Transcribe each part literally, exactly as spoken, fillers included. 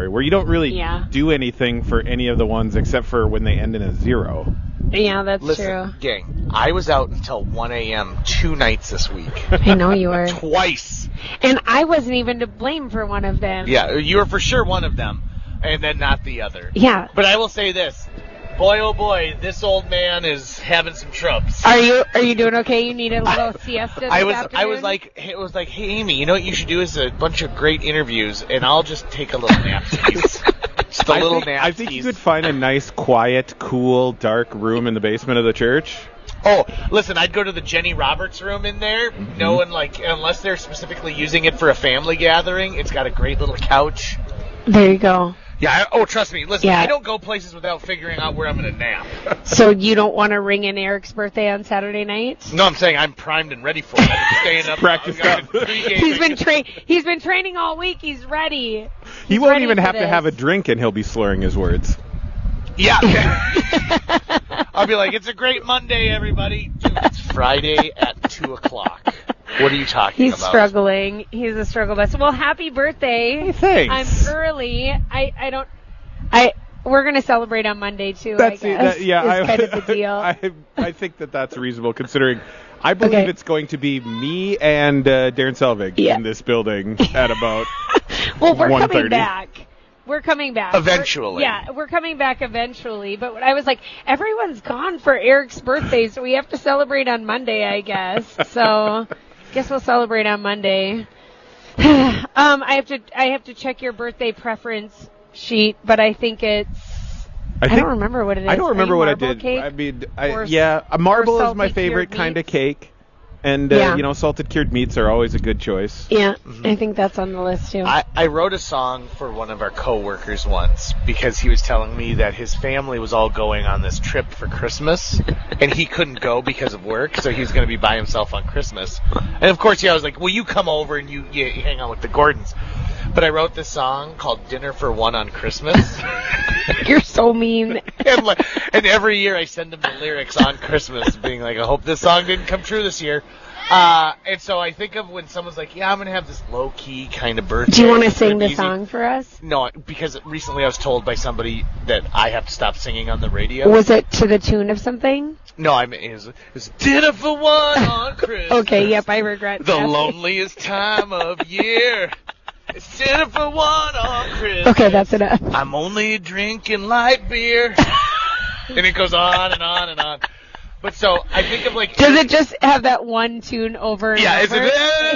together, where you don't really yeah. do anything for any of the ones except for when they end in a zero. Yeah, that's Listen, true. gang, I was out until one a.m. two nights this week. I know you were. Twice. And I wasn't even to blame for one of them. Yeah, you were for sure one of them, and then not the other. Yeah. But I will say this. Boy, oh boy, this old man is having some troubles. Are you Are you doing okay? You need a little siesta this I was afternoon? I was like it was like, hey Amy, you know what you should do is a bunch of great interviews, and I'll just take a little nap. Just a I little think, nap. I think you could find a nice, quiet, cool, dark room in the basement of the church. Oh, listen, I'd go to the Jenny Roberts room in there. Mm-hmm. No one, like, unless they're specifically using it for a family gathering, it's got a great little couch. There you go. Yeah, I, oh, trust me. Listen, Yeah. I don't go places without figuring out where I'm going to nap. So you don't want to ring in Eric's birthday on Saturday night? No, I'm saying I'm primed and ready for it. I'm staying up. Practiced I've up. been pre-gaming. He's been tra- He's been training all week. He's ready. He He's won't ready even for have to this. have a drink, and he'll be slurring his words. Yeah. I'll be like, it's a great Monday, everybody. Dude, it's Friday at two o'clock. What are you talking He's about? struggling. He's a struggle bus. Well, happy birthday. Thanks. I'm early. I, I don't... I... We're going to celebrate on Monday, too, That's I it, guess. that, yeah, is I, kind of the deal. I, I think that that's reasonable, considering I believe Okay. it's going to be me and uh, Darren Selvig Yeah. in this building at about Well, we're one coming thirty. back. We're coming back. Eventually. We're, yeah, we're coming back eventually. But I was like, everyone's gone for Eric's birthday, so we have to celebrate on Monday, I guess. So, guess we'll celebrate on Monday. um, I have to I have to check your birthday preference sheet, but I think it's. I, think, don't remember what it is. I don't remember Any what I marble did. Cake? I mean, I, Or- yeah, a marble or is my salted favorite cured kind of meats? cake, and uh, Yeah. you know, salted cured meats are always a good choice. Yeah, I think that's on the list too. I, I wrote a song for one of our coworkers once because he was telling me that his family was all going on this trip for Christmas and he couldn't go because of work, so he was going to be by himself on Christmas. And of course, yeah, I was like, well, you come over and you, you hang out with the Gordons. But I wrote this song called Dinner for One on Christmas. You're so mean. and, like, and every year I send him the lyrics on Christmas, being like, I hope this song didn't come true this year. Uh, and so I think of when someone's like, yeah, I'm going to have this low-key kind of birthday. Do you want to It's gonna sing be the easy. song for us? No, because recently I was told by somebody that I have to stop singing on the radio. Was it to the tune of something? No, I mean, it's, it's Dinner for One on Christmas. Okay, yep, I regret The that. loneliest time of year. It's Dinner for One on Christmas. Okay, that's enough. I'm only drinking light beer. And it goes on and on and on. But so I think of like. Does it just have that one tune over and Yeah, it's over?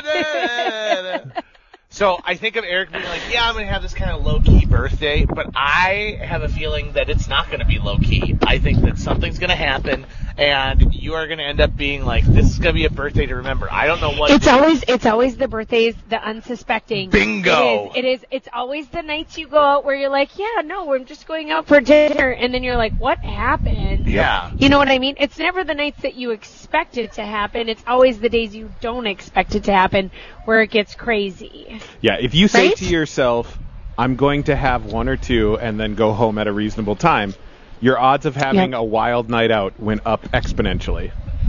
a. So I think of Eric being like, yeah, I'm going to have this kind of low-key birthday, but I have a feeling that it's not going to be low-key. I think that something's going to happen, and you are going to end up being like, this is going to be a birthday to remember. I don't know what It's it is. always it's always the birthdays, the unsuspecting. Bingo. It is, it is. It's always the nights you go out where you're like, yeah, no, I'm just going out for dinner, and then you're like, what happened? Yeah. You know what I mean? It's never the nights that you expect it to happen. It's always the days you don't expect it to happen where it gets crazy. Yeah, if you say Right? to yourself, I'm going to have one or two and then go home at a reasonable time, your odds of having Yep. a wild night out went up exponentially.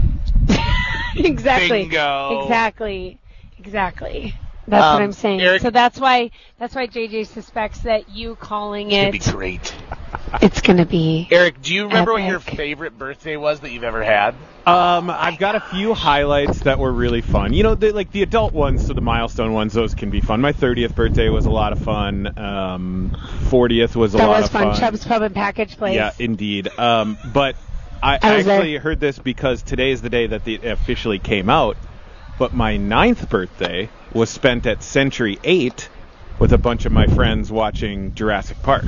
Exactly. Bingo. Exactly. Exactly. That's Um, what I'm saying. Eric- so that's why that's why J J suspects that you calling It's going it to be great. it's going to be Eric, do you remember what your Epic. favorite birthday was that you've ever had? Um, I've got a few highlights that were really fun. You know, the, like the adult ones, so the milestone ones, those can be fun. My thirtieth birthday was a lot of fun. Um, fortieth was a that lot was of fun. fun. Chubb's Pub and Package Place. Yeah, indeed. Um, but I, I I was there. actually heard this because today is the day that it officially came out. But my ninth birthday was spent at Century eight with a bunch of my friends watching Jurassic Park.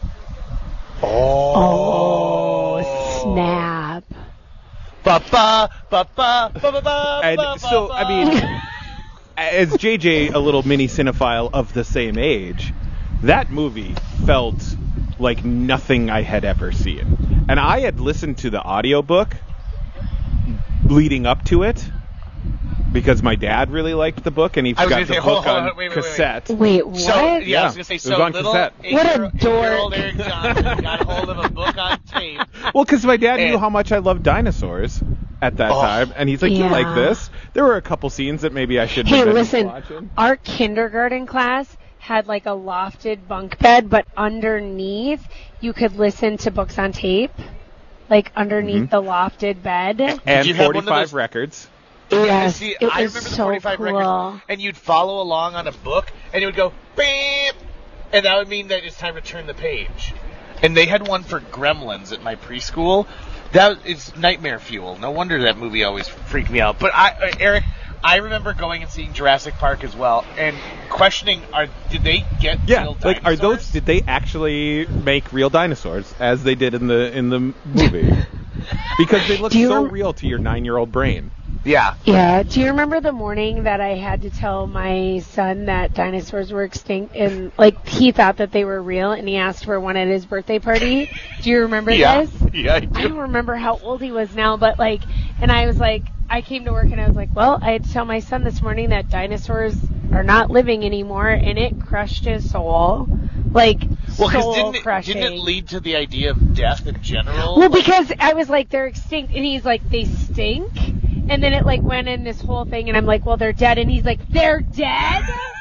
Oh, snap. Ba ba ba ba ba ba ba. And ba, so, ba, I mean, as J J, a little mini cinephile of the same age, that movie felt like nothing I had ever seen. And I had listened to the audiobook leading up to it because my dad really liked the book, and he I was got gonna the say, book hold on, on wait, wait, wait. cassette. Wait, what? So, yeah, I Yeah, was going to say, it so was on little cassette. What a eight-year- dork. eight-year-old Eric Johnson got hold of a book on tape. Well, because my dad knew And- how much I loved dinosaurs at that Oh. time, and he's like, "You Yeah. like this?" There were a couple scenes that maybe I should Hey, have been listen, watching. our kindergarten class had like a lofted bunk bed, but underneath you could listen to books on tape, like underneath Mm-hmm. the lofted bed. And you have one of forty-five those- records. Yes, See, it I was remember the so forty-five cool. records, and you'd follow along on a book, and it would go beep, and that would mean that it's time to turn the page. And they had one for Gremlins at my preschool. That is nightmare fuel. No wonder that movie always freaked me out. But I, uh, Eric, I remember going and seeing Jurassic Park as well, and questioning: Are did they get Yeah, real like are those? dinosaurs? Did they actually make real dinosaurs as they did in the in the movie? Because they look Do you so rem- real to your nine-year-old brain. Yeah. Yeah. Do you remember the morning that I had to tell my son that dinosaurs were extinct and like he thought that they were real and he asked for one at his birthday party? Do you remember Yeah. this? Yeah, I I do. don't remember how old he was now, but like, and I was like, I came to work and I was like, well, I had to tell my son this morning that dinosaurs are not living anymore, and it crushed his soul. Like, Well, because soul didn't it, crushing. didn't it lead to the idea of death in general? Well, Like- because I was like, they're extinct, and he's like, they stink, and then it like went in this whole thing, and I'm like, well, they're dead, and he's like, they're dead,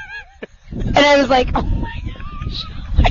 and I was like, oh my gosh,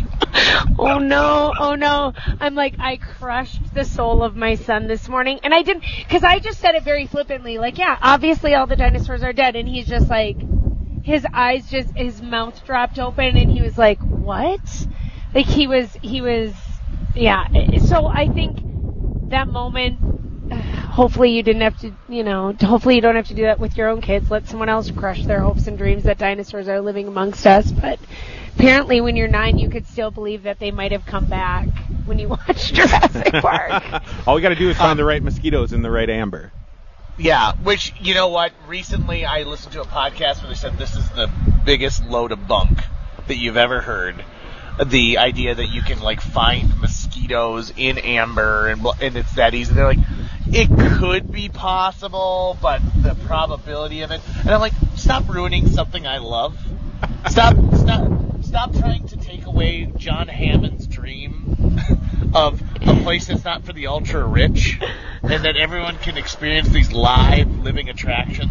oh no, oh no, I'm like, I crushed the soul of my son this morning, and I didn't, because I just said it very flippantly, like, yeah, obviously all the dinosaurs are dead, and he's just like, his eyes just, his mouth dropped open, and he was like, what? Like he was, he was, yeah. So I think that moment, hopefully you didn't have to, you know, hopefully you don't have to do that with your own kids. Let someone else crush their hopes and dreams that dinosaurs are living amongst us. But apparently when you're nine, you could still believe that they might have come back when you watched Jurassic Park. All we got to do is find Um, the right mosquitoes in the right amber. Yeah, which, you know what, recently I listened to a podcast where they said this is the biggest load of bunk that you've ever heard. The idea that you can, like, find mosquitoes in amber and bl- and it's that easy. They're like, it could be possible, but the probability of it. And I'm like, stop ruining something I love. Stop, stop, stop trying to take away John Hammond's dream of a place that's not for the ultra rich, and that everyone can experience these live living attractions.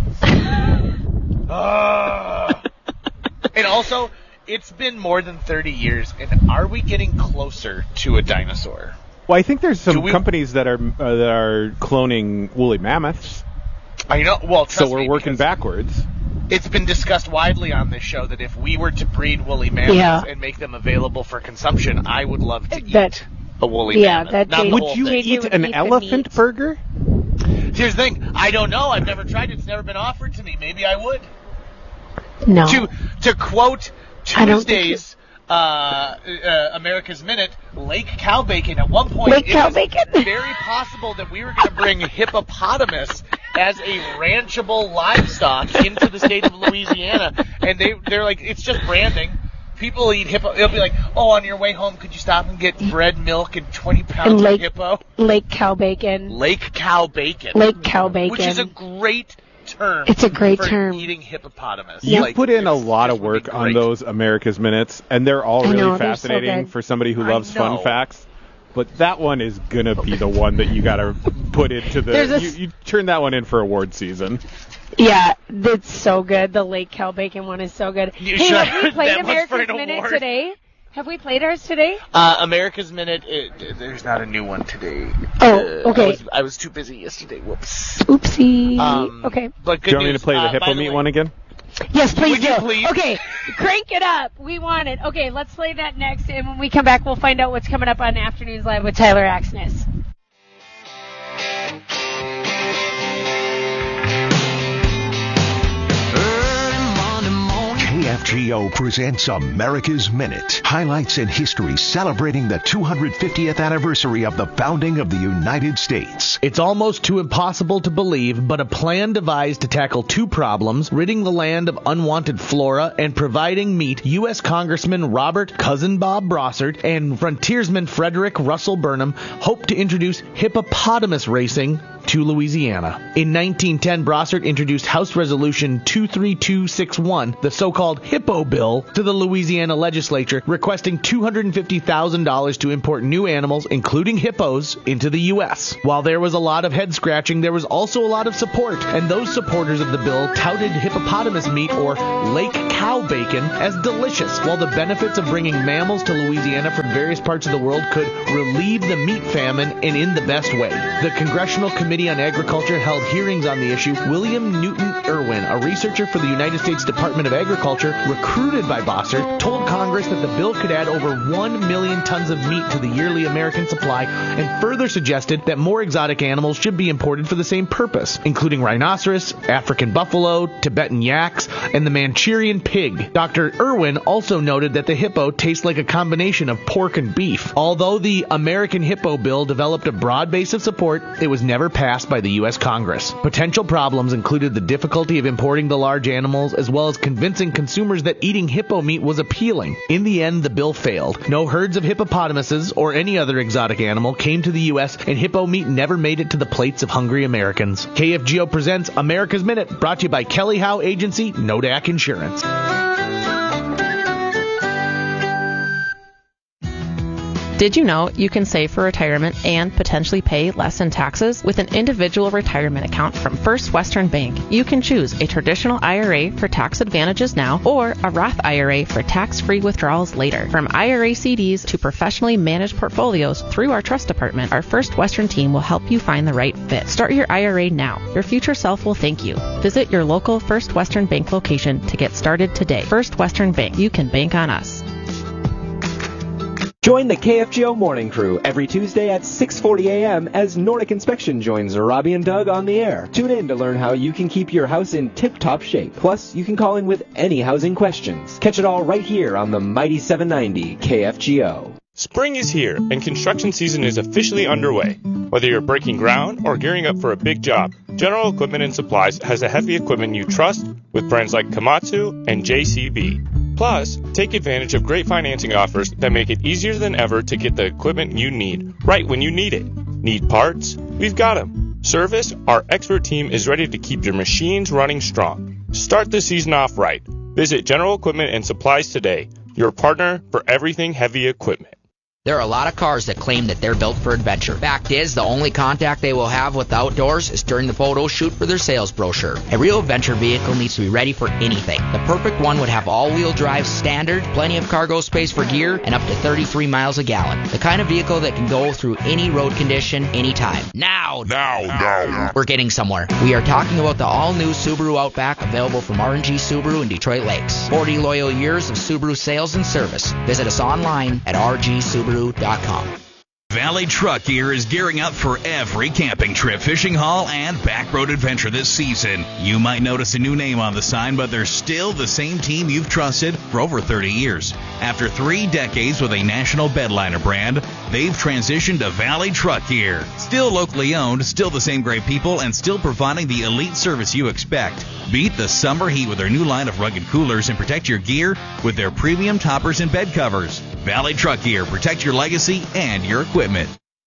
Ah. And also, it's been more than thirty years, and are we getting closer to a dinosaur? Well, I think there's some Do we- companies that are uh, that are cloning woolly mammoths, I know. Well, so trust we're me, working because backwards. It's been discussed widely on this show that if we were to breed woolly mammoths Yeah. and make them available for consumption, I would love to eat That- a woolly yeah, mammoth. that Not the J- Would whole you thing. J J eat would an eat the elephant meat. burger? Here's the thing. I don't know. I've never tried it. It's never been offered to me. Maybe I would. No. To to quote I don't think Tuesday's uh, uh, America's Minute, Lake Cow Bacon. At one point, Lake it Cow was Bacon. very possible that we were going to bring hippopotamus as a ranchable livestock into the state of Louisiana, and they they're like, it's just branding. People eat hippo. It'll be like, oh, on your way home, could you stop and get bread, milk, and twenty pounds Lake- of hippo? Lake Cow Bacon. Lake Cow Bacon. Lake Cow Bacon. Which is a great term. It's a great for term. eating hippopotamus. You Like, put in a it's- lot this of would be work on great. those America's Minutes, and they're all I really know, they're so fascinating good. for somebody who I loves fun know. facts. But that one is gonna be the one that you gotta put into the. There's a you, s- you turn that one in for award season. Yeah, that's so good. The Lake Cow Bacon one is so good. You hey, should- have we played that was for America's an Minute award. today? Have we played ours today? Uh, America's Minute. It, there's not a new one today. Oh, Uh, okay. I was, I was too busy yesterday. Whoops. Oopsie. Um, okay. But good Do you want me news. to play the uh, hippo by meat way- one again? Yes, please Would you do. please? Okay, crank it up. We want it. Okay, let's play that next, and when we come back, we'll find out what's coming up on Afternoons Live with Tyler Axness. K F G O presents America's Minute. Highlights in history celebrating the two hundred fiftieth anniversary of the founding of the United States. It's almost too impossible to believe, but a plan devised to tackle two problems, ridding the land of unwanted flora and providing meat, U S Congressman Robert Cousin Bob Brossard and frontiersman Frederick Russell Burnham hope to introduce hippopotamus racing to Louisiana. In nineteen ten, Brossart introduced House Resolution two three two six one, the so-called Hippo Bill, to the Louisiana legislature, requesting two hundred fifty thousand dollars to import new animals, including hippos, into the U S. While there was a lot of head-scratching, there was also a lot of support, and those supporters of the bill touted hippopotamus meat, or lake cow bacon, as delicious, while the benefits of bringing mammals to Louisiana from various parts of the world could relieve the meat famine, and in the best way. The Congressional Committee on Agriculture held hearings on the issue. William Newton Irwin, a researcher for the United States Department of Agriculture, recruited by Brossart, told Congress that the bill could add over one million tons of meat to the yearly American supply, and further suggested that more exotic animals should be imported for the same purpose, including rhinoceros, African buffalo, Tibetan yaks, and the Manchurian pig. Doctor Irwin also noted that the hippo tastes like a combination of pork and beef. Although the American Hippo Bill developed a broad base of support, it was never passed by the U S Congress. Potential problems included the difficulty of importing the large animals, as well as convincing consumers that eating hippo meat was appealing. In the end, the bill failed. No herds of hippopotamuses or any other exotic animal came to the U S, and hippo meat never made it to the plates of hungry Americans. K F G O presents America's Minute, brought to you by Kelly Howe Agency, Nodak Insurance. Did you know you can save for retirement and potentially pay less in taxes with an individual retirement account from First Western Bank? You can choose a traditional I R A for tax advantages now or a Roth I R A for tax-free withdrawals later. From I R A C Ds to professionally managed portfolios through our trust department, our First Western team will help you find the right fit. Start your I R A now. Your future self will thank you. Visit your local First Western Bank location to get started today. First Western Bank. You can bank on us. Join the K F G O Morning Crew every Tuesday at six forty a.m. as Nordic Inspection joins Robbie and Doug on the air. Tune in to learn how you can keep your house in tip-top shape. Plus, you can call in with any housing questions. Catch it all right here on the Mighty seven ninety K F G O. Spring is here, and construction season is officially underway. Whether you're breaking ground or gearing up for a big job, General Equipment and Supplies has the heavy equipment you trust with brands like Komatsu and J C B. Plus, take advantage of great financing offers that make it easier than ever to get the equipment you need right when you need it. Need parts? We've got them. Service? Our expert team is ready to keep your machines running strong. Start the season off right. Visit General Equipment and Supplies today, your partner for everything heavy equipment. There are a lot of cars that claim that they're built for adventure. Fact is, the only contact they will have with the outdoors is during the photo shoot for their sales brochure. A real adventure vehicle needs to be ready for anything. The perfect one would have all-wheel drive standard, plenty of cargo space for gear, and up to thirty-three miles a gallon. The kind of vehicle that can go through any road condition, anytime. Now! Now! Now! We're getting somewhere. We are talking about the all-new Subaru Outback, available from R and G Subaru in Detroit Lakes. forty loyal years of Subaru sales and service. Visit us online at r g subaru dot com. Valley Truck Gear is gearing up for every camping trip, fishing haul, and backroad adventure this season. You might notice a new name on the sign, but they're still the same team you've trusted for over thirty years. After three decades with a national bedliner brand, they've transitioned to Valley Truck Gear. Still locally owned, still the same great people, and still providing the elite service you expect. Beat the summer heat with their new line of rugged coolers and protect your gear with their premium toppers and bed covers. Valley Truck Gear. Protect your legacy and your equipment.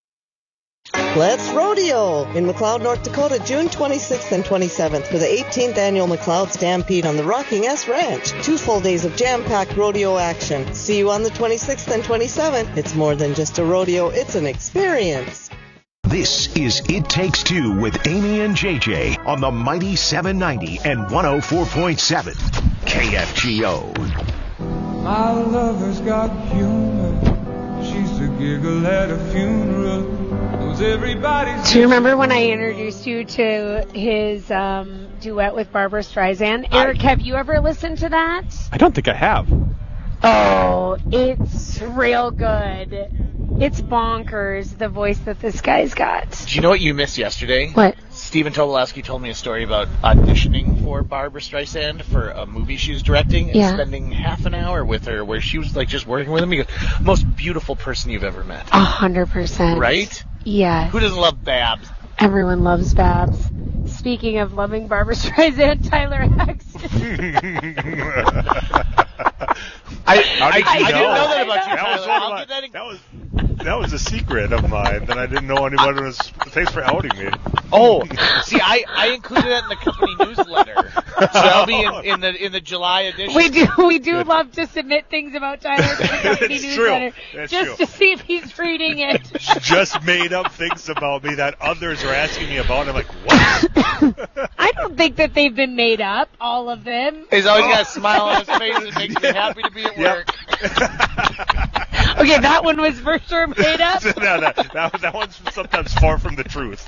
Let's rodeo in McLeod, North Dakota, June twenty-sixth and twenty-seventh for the eighteenth annual McLeod Stampede on the Rocking S Ranch. Two full days of jam-packed rodeo action. See you on the twenty-sixth and twenty-seventh. It's more than just a rodeo, it's an experience. This is It Takes Two with Amy and J J on the Mighty seven ninety and one oh four point seven K F G O. My lover's got humor. She's a giggle at a funeral. Knows everybody's. Do you remember when I introduced you to his um, duet with Barbara Streisand? Eric, I, have you ever listened to that? I don't think I have. Oh, it's real good. It's bonkers, the voice that this guy's got. Do you know what you missed yesterday? What? Stephen Tobolowsky told me a story about auditioning for Barbara Streisand for a movie she was directing and yeah. spending half an hour with her where she was like just working with him. He goes, most beautiful person you've ever met. A hundred percent. Right? Yeah. Who doesn't love Babs? Everyone loves Babs. Speaking of loving Barbara Streisand, Tyler Axton. I, I, I, I didn't know that about you. That was, I'll my, get that, in, that was that was a secret of mine that I didn't know anyone was. Thanks for outing me. Oh, see, I, I included that in the company newsletter. So that'll be in, in the in the July edition. We do we do love to submit things about Tyler to the company It's newsletter true. That's just true. to see if he's reading it. Just made up things about me that others are asking me about. I'm like, what? I don't think that they've been made up, all of them. He's always got a smile on his face and makes me happy to be at work. Okay, that one was for sure made up. no, that, that, that one's sometimes far from the truth.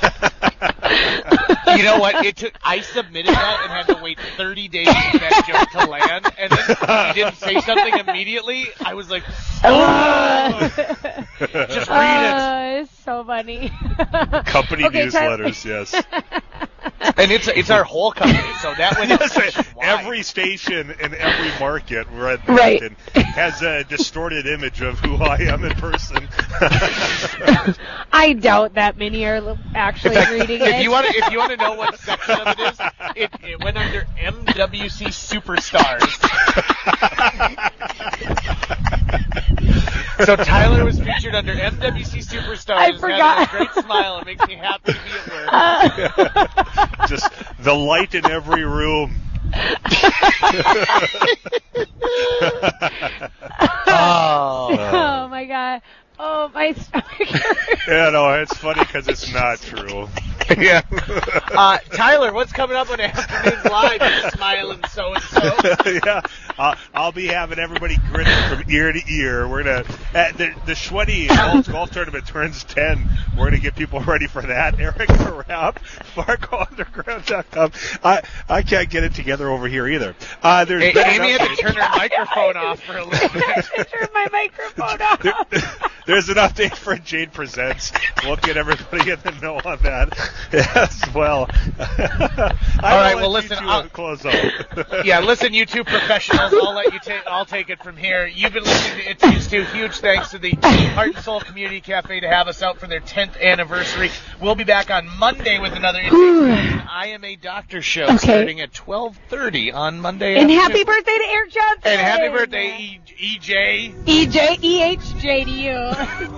You know what? It took. I submitted that and had to wait thirty days for that joke to land, and then when you didn't say something immediately, I was like, oh, just read it. Uh, it's so funny. Company Okay, newsletters, yes. And it's it's our whole company, so that went out Yes, every station in every market read that Right. and has a distorted image of who I am in person. I doubt that many are l- actually In fact, reading if it. you want to, if you want to know what section of it is, it, it went under M W C Superstars. So Tyler was featured under M W C Superstars. I and forgot. Having a great smile. It makes me happy to be at work. Just the light in every room. Oh. Oh my god. Oh, my stomach hurts. Yeah, no, it's funny because it's not true. Yeah. Uh, Tyler, what's coming up on Afternoons Live? You're smiling so and so. Yeah, I'll, I'll be having everybody grinning from ear to ear. We're gonna uh, the the Schweddy golf, golf tournament turns ten. We're gonna get people ready for that. Eric Rapp, Fargo Underground dot com. I I can't get it together over here either. Uh, there's Hey, been Amy an had to update. turn her microphone off for a little bit. Turn my microphone off. There- there's an update for Jade Presents. We'll get everybody in the know on that as well. All right, well, listen, I'll- close up. Yeah, listen, you two professionals. I'll let you take. I'll take it from here. You've been listening to It's Used To. Huge thanks to the Heart and Soul Community Cafe to have us out for their tenth anniversary. We'll be back on Monday with another I Am a Doctor show Okay. starting at twelve thirty on Monday. And afternoon. happy birthday to Eric Johnson. And happy birthday, E- EJ. E J E H J to you.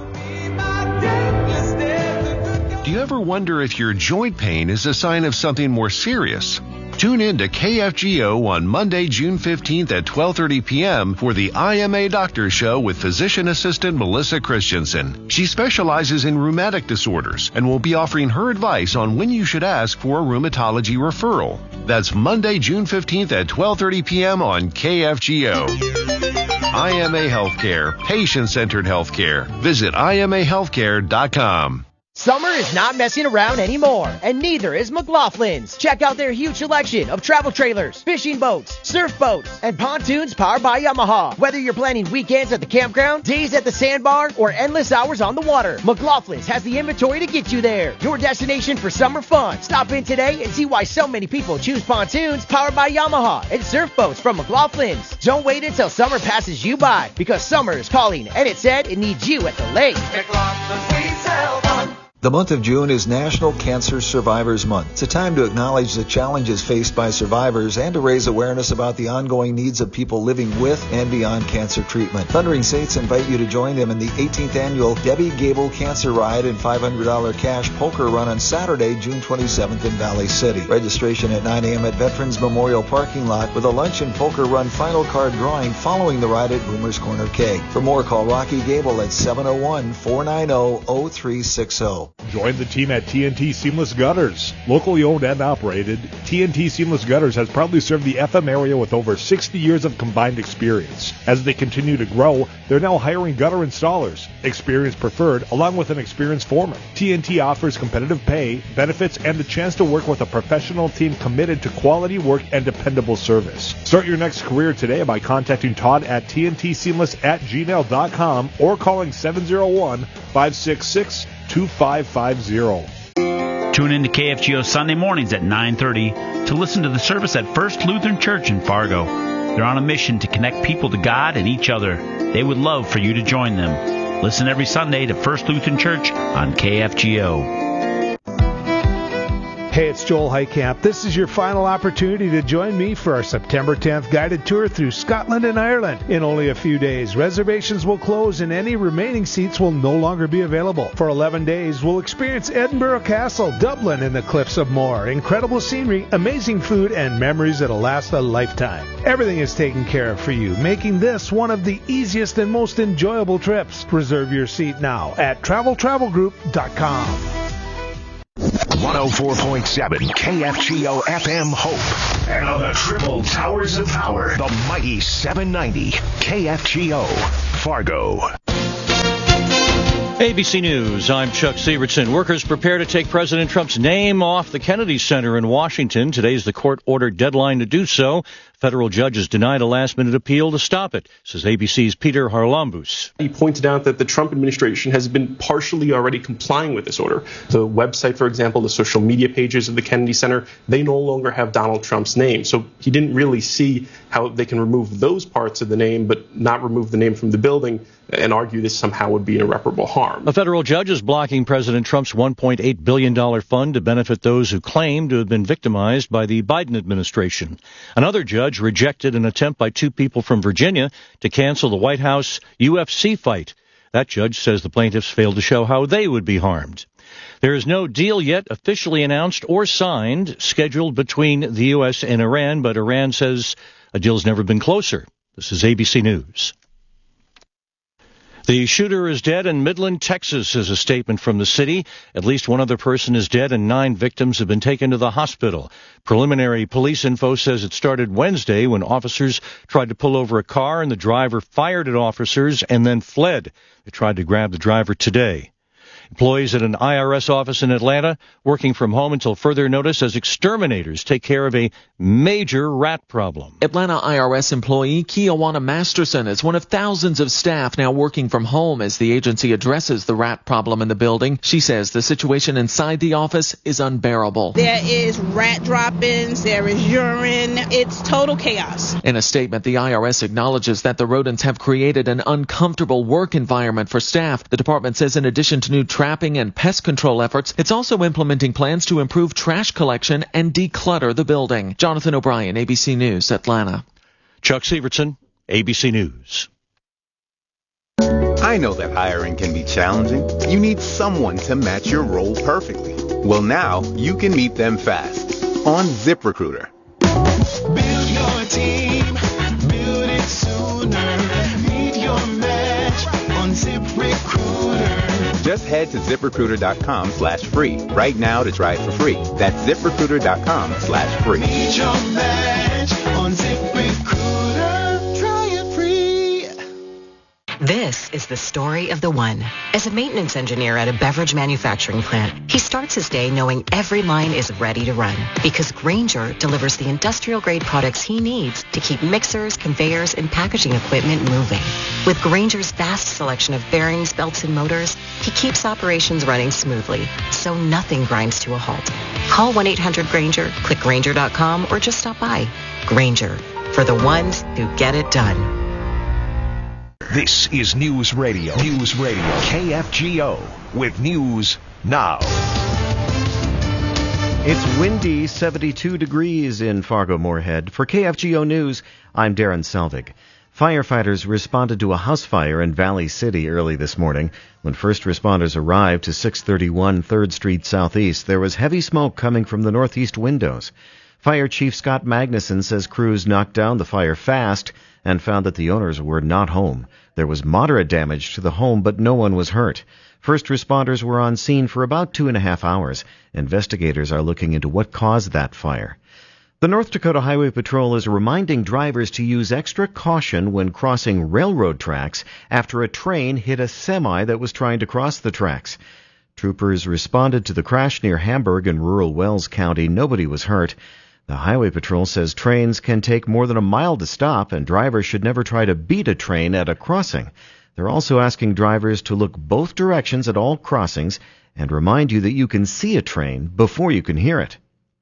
Do you ever wonder if your joint pain is a sign of something more serious? Tune in to K F G O on Monday, June fifteenth at twelve thirty p.m. for the I Am a Doctor show with physician assistant Melissa Christensen. She specializes in rheumatic disorders and will be offering her advice on when you should ask for a rheumatology referral. That's Monday, June fifteenth at twelve thirty p.m. on K F G O. I M A Healthcare, patient-centered healthcare. Visit I M A healthcare dot com. Summer is not messing around anymore, and neither is McLaughlin's. Check out their huge selection of travel trailers, fishing boats, surf boats, and pontoons powered by Yamaha. Whether you're planning weekends at the campground, days at the sandbar, or endless hours on the water, McLaughlin's has the inventory to get you there. Your destination for summer fun. Stop in today and see why so many people choose pontoons powered by Yamaha and surf boats from McLaughlin's. Don't wait until summer passes you by, because summer is calling, and it said it needs you at the lake. McLaughlin's, we sell fun. The month of June is National Cancer Survivors Month. It's a time to acknowledge the challenges faced by survivors and to raise awareness about the ongoing needs of people living with and beyond cancer treatment. Thundering Saints invite you to join them in the eighteenth annual Debbie Gable Cancer Ride and five hundred dollars cash poker run on Saturday, June twenty-seventh in Valley City. Registration at nine a.m. at Veterans Memorial Parking Lot with a lunch and poker run final card drawing following the ride at Boomer's Corner Keg. For more, call Rocky Gable at seven oh one, four nine oh, oh three six oh. Join the team at T N T Seamless Gutters. Locally owned and operated, T N T Seamless Gutters has proudly served the F M area with over sixty years of combined experience. As they continue to grow, they're now hiring gutter installers, experience preferred, along with an experienced foreman. T N T offers competitive pay, benefits, and the chance to work with a professional team committed to quality work and dependable service. Start your next career today by contacting Todd at T N T Seamless at gmail dot com or calling seven oh one, five six six, two five five zero. Tune in to K F G O Sunday mornings at nine thirty to listen to the service at First Lutheran Church in Fargo. They're on a mission to connect people to God and each other. They would love for you to join them. Listen every Sunday to First Lutheran Church on K F G O. Hey, it's Joel Heitkamp. This is your final opportunity to join me for our September tenth guided tour through Scotland and Ireland. In only a few days, reservations will close and any remaining seats will no longer be available. For eleven days, we'll experience Edinburgh Castle, Dublin, and the Cliffs of Moher. Incredible scenery, amazing food, and memories that'll last a lifetime. Everything is taken care of for you, making this one of the easiest and most enjoyable trips. Reserve your seat now at travel travel group dot com. one oh four point seven K F G O F M Hope. And on the triple towers of power, the mighty seven ninety K F G O Fargo. A B C News, I'm Chuck Sievertson. Workers prepare to take President Trump's name off the Kennedy Center in Washington. Today's the court-ordered deadline to do so. Federal judges denied a last-minute appeal to stop it, says A B C's Peter Harlambous. He pointed out that the Trump administration has been partially already complying with this order. The website, for example, the social media pages of the Kennedy Center, they no longer have Donald Trump's name. So he didn't really see how they can remove those parts of the name but not remove the name from the building and argue this somehow would be an irreparable harm. A federal judge is blocking President Trump's one point eight billion dollars fund to benefit those who claim to have been victimized by the Biden administration. Another judge rejected an attempt by two people from Virginia to cancel the White House U F C fight. That judge says the plaintiffs failed to show how they would be harmed. There is no deal yet officially announced or signed scheduled between the U S and Iran, but Iran says a deal's never been closer. This is A B C News. The shooter is dead in Midland, Texas, says a statement from the city. At least one other person is dead and nine victims have been taken to the hospital. Preliminary police info says it started Wednesday when officers tried to pull over a car and the driver fired at officers and then fled. They tried to grab the driver today. Employees at an I R S office in Atlanta working from home until further notice as exterminators take care of a major rat problem. Atlanta I R S employee Kiawana Masterson is one of thousands of staff now working from home as the agency addresses the rat problem in the building. She says the situation inside the office is unbearable. There is rat droppings, there is urine, it's total chaos. In a statement, the I R S acknowledges that the rodents have created an uncomfortable work environment for staff. The department says in addition to new trapping and pest control efforts, it's also implementing plans to improve trash collection and declutter the building. Jonathan O'Brien, A B C News, Atlanta. Chuck Sievertson, A B C News. I know that hiring can be challenging. You need someone to match your role perfectly. Well, now you can meet them fast on ZipRecruiter. Build your team, build it sooner. Meet your match on ZipRecruiter. Just head to ZipRecruiter.com slash free right now to try it for free. That's ZipRecruiter.com slash free. Meet your match on ZipRecruiter. Try it free. This is the story of the one. As a maintenance engineer at a beverage manufacturing plant, he starts his day knowing every line is ready to run because Grainger delivers the industrial-grade products he needs to keep mixers, conveyors, and packaging equipment moving. With Grainger's vast selection of bearings, belts, and motors, he keeps operations running smoothly, so nothing grinds to a halt. Call one eight hundred Grainger, click Grainger dot com, or just stop by. Grainger, for the ones who get it done. This is News Radio. News Radio K F G O with news now. It's windy, seventy-two degrees in Fargo-Moorhead. For K F G O News, I'm Darren Selvig. Firefighters responded to a house fire in Valley City early this morning. When first responders arrived to six thirty-one third Street Southeast, there was heavy smoke coming from the northeast windows. Fire Chief Scott Magnuson says crews knocked down the fire fast and found that the owners were not home. There was moderate damage to the home, but no one was hurt. First responders were on scene for about two and a half hours. Investigators are looking into what caused that fire. The North Dakota Highway Patrol is reminding drivers to use extra caution when crossing railroad tracks after a train hit a semi that was trying to cross the tracks. Troopers responded to the crash near Hamburg in rural Wells County. Nobody was hurt. The Highway Patrol says trains can take more than a mile to stop, and drivers should never try to beat a train at a crossing. They're also asking drivers to look both directions at all crossings and remind you that you can see a train before you can hear it.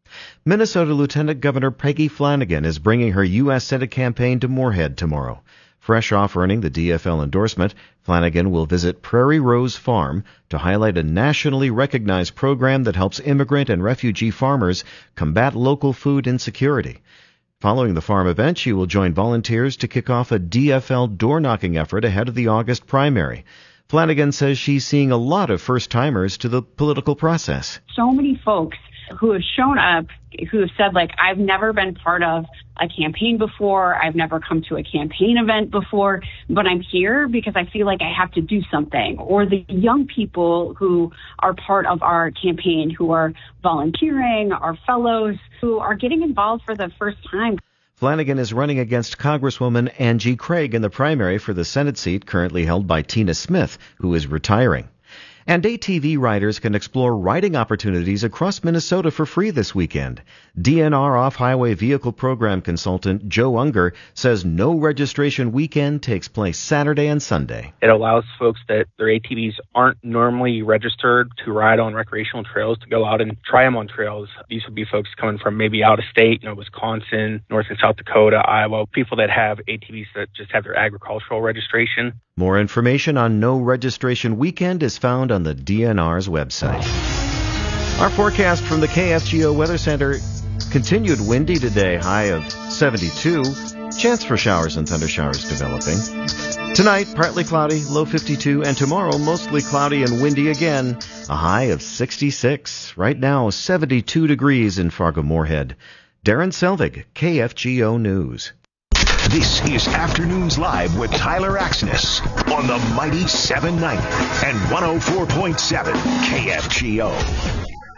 Minnesota Lieutenant Governor Peggy Flanagan is bringing her U S Senate campaign to Moorhead tomorrow. Fresh off earning the D F L endorsement, Flanagan will visit Prairie Rose Farm to highlight a nationally recognized program that helps immigrant and refugee farmers combat local food insecurity. Following the farm event, she will join volunteers to kick off a D F L door-knocking effort ahead of the August primary. Flanagan says she's seeing a lot of first-timers to the political process. So many folks who have shown up, who have said, like, I've never been part of a campaign before, I've never come to a campaign event before, but I'm here because I feel like I have to do something. Or the young people who are part of our campaign, who are volunteering, our fellows, who are getting involved for the first time. Flanagan is running against Congresswoman Angie Craig in the primary for the Senate seat currently held by Tina Smith, who is retiring. And A T V riders can explore riding opportunities across Minnesota for free this weekend. D N R Off-Highway Vehicle Program consultant Joe Unger says no registration weekend takes place Saturday and Sunday. It allows folks that their A T Vs aren't normally registered to ride on recreational trails to go out and try them on trails. These would be folks coming from maybe out of state, you know, Wisconsin, North and South Dakota, Iowa, people that have A T Vs that just have their agricultural registration. More information on No Registration Weekend is found on the D N R's website. Our forecast from the K F G O Weather Center: continued windy today, high of seventy-two. Chance for showers and thundershowers developing. Tonight, partly cloudy, low fifty-two, and tomorrow, mostly cloudy and windy again, a high of sixty-six. Right now, seventy-two degrees in Fargo-Moorhead. Darren Selvig, K F G O News. This is Afternoons Live with Tyler Axness on the Mighty seven ninety and one oh four point seven K F G O.